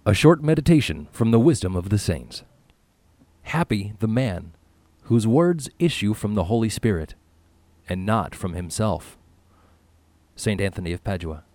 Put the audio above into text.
A short meditation from the wisdom of the saints. Happy the man whose words issue from the Holy Spirit, and not from himself. St. Anthony of Padua.